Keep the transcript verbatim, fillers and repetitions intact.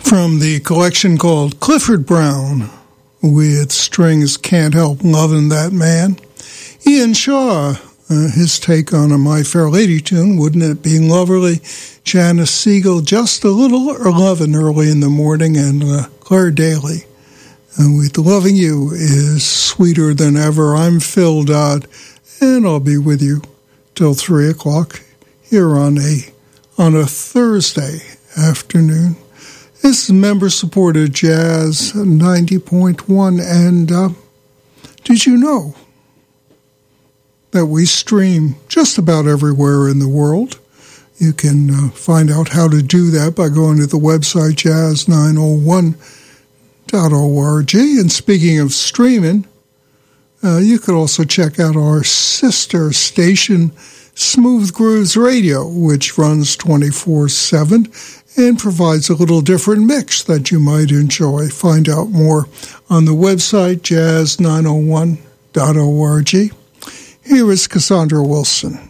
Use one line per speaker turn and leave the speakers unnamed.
From the collection called Clifford Brown, with strings Can't Help Lovin' That Man, Ian Shaw, uh, his take on a My Fair Lady tune, Wouldn't It Be Lovely, Janice Siegel, Just a Little Lovin' Early in the Morning, and uh, Claire Daly, and with Loving You is Sweeter Than Ever. I'm Phil Dodd, and I'll be with you till three o'clock here on a, on a Thursday afternoon. This is member-supported Jazz ninety point one, and uh, did you know that we stream just about everywhere in the world? You can uh, find out how to do that by going to the website jazz nine oh one dot org. And speaking of streaming, uh, you could also check out our sister station, Smooth Grooves Radio, which runs twenty-four seven. And provides a little different mix that you might enjoy. Find out more on the website jazz nine oh one dot org. Here is Cassandra Wilson.